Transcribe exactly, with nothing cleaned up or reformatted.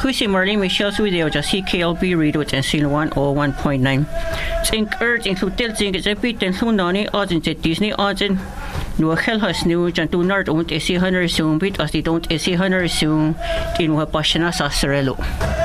Squeezy Marlene Michelle's video just C K L B radio and Sin one oh one point nine. Think urge include tilting is a bit and Hunani odds in Disney odds in no hell has new and do not own a C hundred soon bit as they don't a C hundred soon in what Pashana Sasarello.